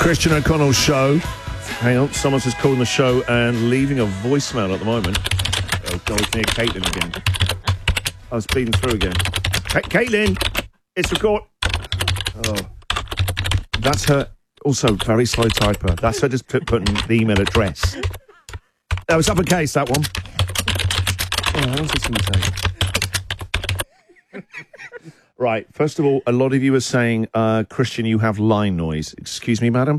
Christian O'Connell Show. Hang on, someone's just calling the show and leaving a voicemail at the moment. Oh, God, we can hear Caitlin again. I was speeding through again. Caitlin, it's record. Oh, that's her. Also, very slow typer. That's her just putting the email address. That was uppercase, that one. Oh, what was this going to say? Right, first of all, a lot of you are saying, Christian, you have line noise. Excuse me, madam.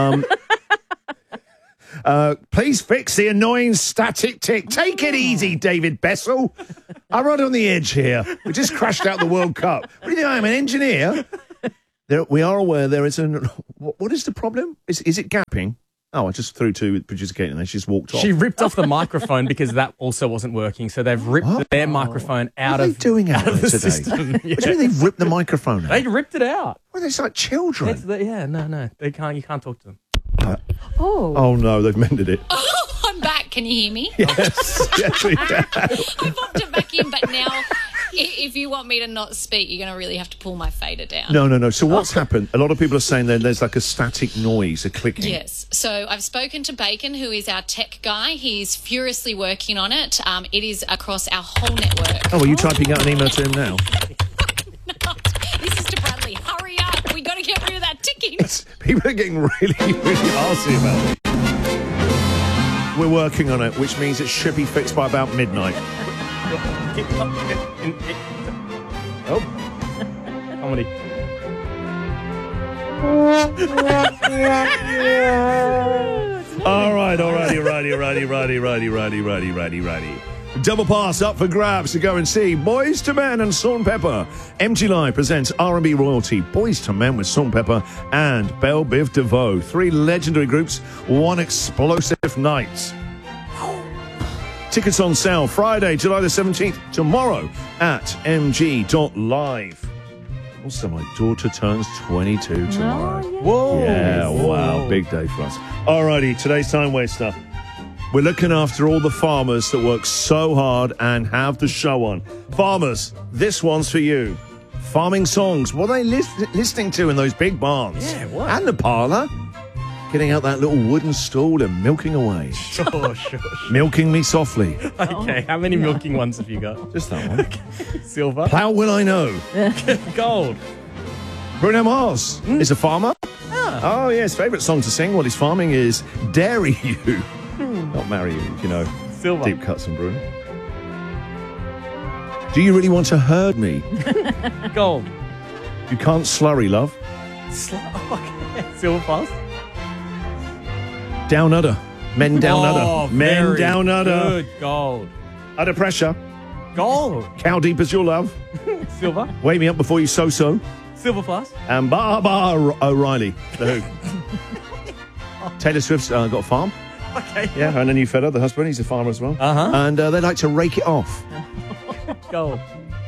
Please fix the annoying static tick. Take it easy, David Bessel. I'm right on the edge here. We just crashed out the World Cup. What do you think? I'm an engineer. We are aware there is an... What is the problem? Is it gapping? Oh, I just threw to producer Kate and she just walked off. She ripped off the microphone because that also wasn't working. So they've ripped their microphone out of the today? system. Yeah. What do you mean they've ripped the microphone out? They ripped it out. Well, it's like children. No. They can't. You can't talk to them. Oh, no, they've mended it. Oh, I'm back. Can you hear me? Yes, we can. I popped it back in, but now if you want me to not speak, you're going to really have to pull my fader down. No. So what's happened? A lot of people are saying there's like a static noise, a clicking. Yes. So I've spoken to Bacon, who is our tech guy. He's furiously working on it. It is across our whole network. Oh, are you typing out an email to him now? No, this is to Bradley. Hurry up. We got to get rid of that ticking. People are getting really arsy about it. We're working on it, which means it should be fixed by about midnight. Oh. Comedy. Alrighty. Double pass up for grabs to go and see Boyz II Men and Salt-N-Pepa. MG Live presents R&B royalty, Boyz II Men with Salt-N-Pepa and Belle Biv DeVoe. 3 legendary groups, 1 explosive night. Tickets on sale Friday, July the 17th, tomorrow at mg.live. Also, my daughter turns 22 tomorrow. Whoa. Yeah, wow, big day for us. Alrighty, today's time waster. We're looking after all the farmers that work so hard and have the show on. Farmers, this one's for you. Farming songs, what are they listening to in those big barns? Yeah, what? And the parlour. Getting out that little wooden stool and milking away. Sure. Milking me softly. Okay, how many milking ones have you got? Just that one. Silver. How will I know? Gold. Bruno Mars is a farmer. Oh, yeah, his favourite song to sing while he's farming is Dairy You. Not Marry You, you know. Silver. Deep cuts from Bruno. Do you really want to herd me? Gold. You can't slurry, love. Okay. Silver plus. Down udder. Men down udder. Men very down udder. Good. Gold. Under pressure. Gold. Cow deep as your love. Silver. Wake me up before you so-so. Silver plus. And Barbara O'Reilly. The Who. Taylor Swift's got a farm. Okay. Yeah, and a new fella, the husband, he's a farmer as well. Uh-huh. And they like to rake it off. Gold.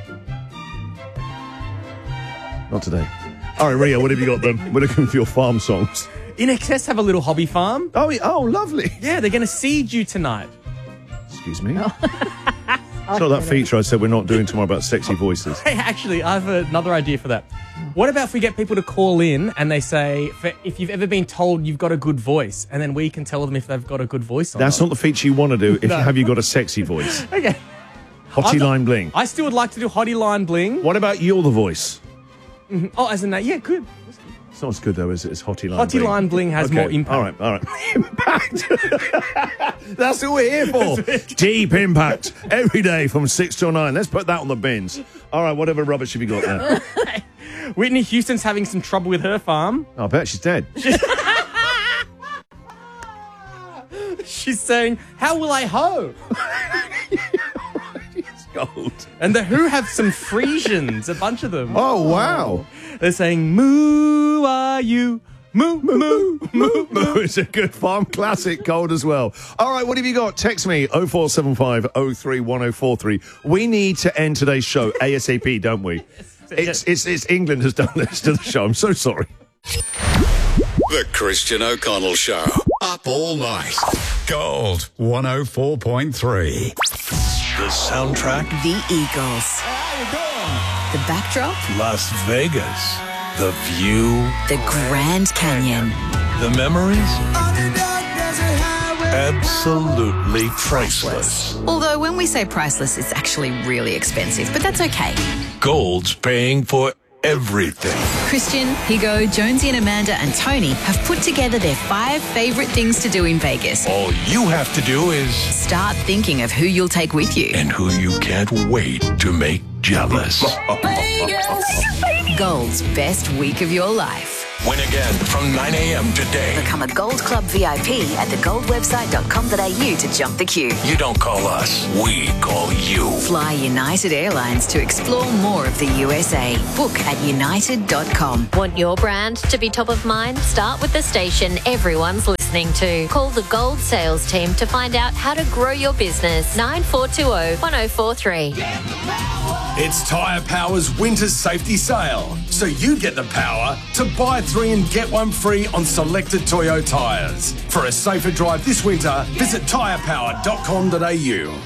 Not today. All right, Rio, what have you got then? We're looking for your farm songs. In Excess have a little hobby farm. Oh, lovely. Yeah, they're going to seed you tonight. Excuse me? It's not that feature I said we're not doing tomorrow about sexy voices. Hey, actually, I have another idea for that. What about if we get people to call in and they say, if you've ever been told you've got a good voice, and then we can tell them if they've got a good voice or That's not the feature you want to do if have you got a sexy voice. Okay. Hottie line bling. I still would like to do Hottie Line Bling. What about you're the voice? Oh, as in that, yeah, good. It's not as good, though, is it? It's Hottie line Hottie bling. Line Bling has more impact. All right. Impact. That's what we're here for. Deep impact. Every day from 6 till 9. Let's put that on the bins. All right, whatever rubbish have you got there? Whitney Houston's having some trouble with her farm. I bet she's dead. She's saying, how will I hoe? It's gold. And the Who have some Frisians, a bunch of them. Oh, wow. They're saying, moo are you, moo, moo, moo, moo. It's a good farm classic, gold as well. All right, what have you got? Text me, 0475 031043. We need to end today's show ASAP, don't we? It's England has done this to the show. I'm so sorry. The Christian O'Connell Show. Up all night. Gold 104.3. The soundtrack. The Eagles. The backdrop. Las Vegas. The view. The Grand Canyon. The memories? Absolutely priceless. Although when we say priceless, it's actually really expensive, but that's okay. Gold's paying for everything. Christian, Higo, Jonesy and Amanda and Tony have put together their 5 favourite things to do in Vegas. All you have to do is Start thinking of who you'll take with you. and who you can't wait to make jealous. Gold's best week of your life. Win again from 9 a.m. today. Become a Gold Club VIP at thegoldwebsite.com.au to jump the queue. You don't call us, we call you. Fly United Airlines to explore more of the USA. Book at united.com. Want your brand to be top of mind? Start with the station everyone's listening to. Call the Gold sales team to find out how to grow your business. 9420 1043. It's Tyre Power's winter safety sale, so you get the power to buy 3 and get 1 free on selected Toyo tyres. For a safer drive this winter, visit tyrepower.com.au.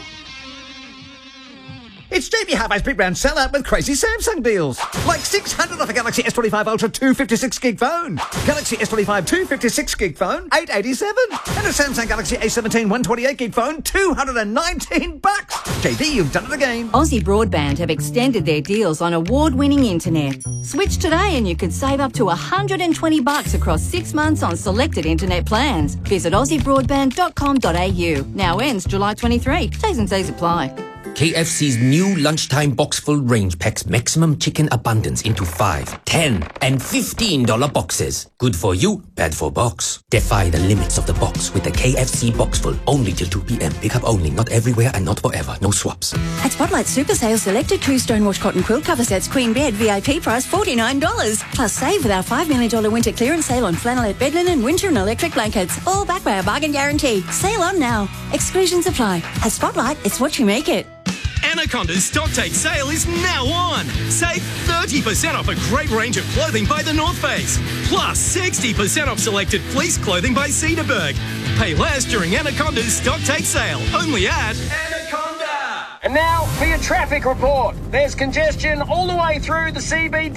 It's JB Hi-Fi's Big Round Sellout with crazy Samsung deals. Like 600 off a Galaxy S25 Ultra 256 gig phone. Galaxy S25 256 gig phone, $887. And a Samsung Galaxy A17 128 gig phone, $219. JB, you've done it again. Aussie Broadband have extended their deals on award-winning internet. Switch today and you could save up to $120 across 6 months on selected internet plans. Visit aussiebroadband.com.au. Now ends July 23. T's and C's apply. KFC's new lunchtime box full range packs maximum chicken abundance into 5, 10, and $15 boxes. Good for you, bad for box. Defy the limits of the box with the KFC box full. Only till 2 p.m. Pick up only, not everywhere and not forever. No swaps. At Spotlight Super Sale, selected 2 Stonewash cotton quilt cover sets, queen bed, VIP price $49. Plus save with our $5 million winter clearance sale on flannelette bed linen, winter and electric blankets. All backed by our bargain guarantee. Sale on now. Exclusions apply. At Spotlight, it's what you make it. Anaconda's stock take sale is now on. Save 30% off a great range of clothing by The North Face. Plus 60% off selected fleece clothing by Cedarburg. Pay less during Anaconda's stock take sale. Only at Anaconda. And now for your traffic report. There's congestion all the way through the CB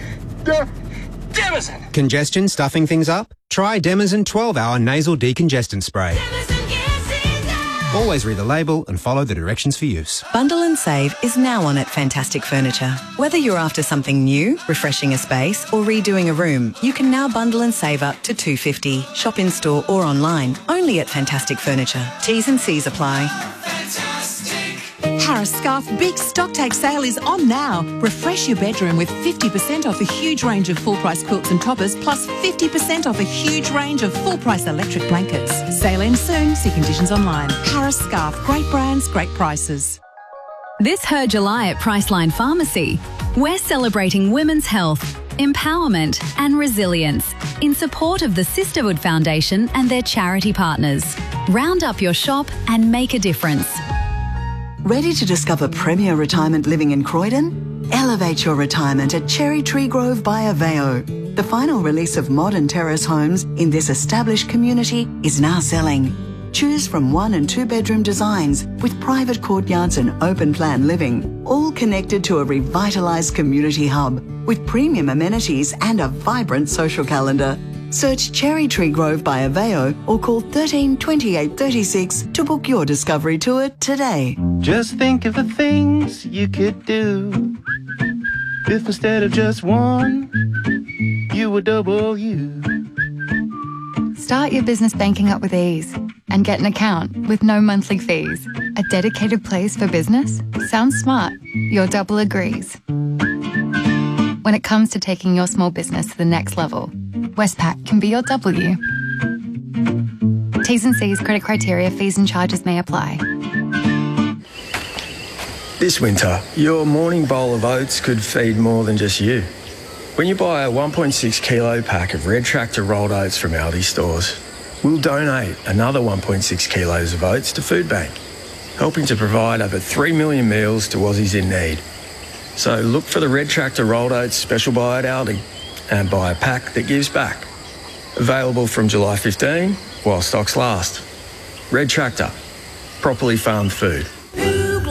Demison. Congestion stuffing things up? Try Demison 12-hour nasal decongestant spray. Always read the label and follow the directions for use. Bundle and Save is now on at Fantastic Furniture. Whether you're after something new, refreshing a space, or redoing a room, you can now bundle and save up to $250. Shop in store or online, only at Fantastic Furniture. T's and C's apply. Harris Scarf Big Stock Take Sale is on now. Refresh your bedroom with 50% off a huge range of full-price quilts and toppers, plus 50% off a huge range of full-price electric blankets. Sale ends soon. See conditions online. Harris Scarf. Great brands, great prices. This Her July at Priceline Pharmacy, we're celebrating women's health, empowerment and resilience in support of the Sisterhood Foundation and their charity partners. Round up your shop and make a difference. Ready to discover premier retirement living in Croydon? Elevate your retirement at Cherry Tree Grove by Aveo. The final release of modern terrace homes in this established community is now selling. Choose from 1 and 2 bedroom designs with private courtyards and open plan living, all connected to a revitalised community hub with premium amenities and a vibrant social calendar. Search Cherry Tree Grove by Aveo or call 13 28 36 to book your discovery tour today. Just think of the things you could do if instead of just one, you were double you. Start your business banking up with ease and get an account with no monthly fees. A dedicated place for business? Sounds smart. Your double agrees. When it comes to taking your small business to the next level, Westpac can be your W. T's and C's, credit criteria, fees and charges may apply. This winter, your morning bowl of oats could feed more than just you. When you buy a 1.6 kilo pack of Red Tractor rolled oats from Aldi stores, we'll donate another 1.6 kilos of oats to Food Bank, helping to provide over 3 million meals to Aussies in need. So look for the Red Tractor rolled oats special buy at Aldi and buy a pack that gives back. Available from July 15 while stocks last. Red Tractor, properly farmed food.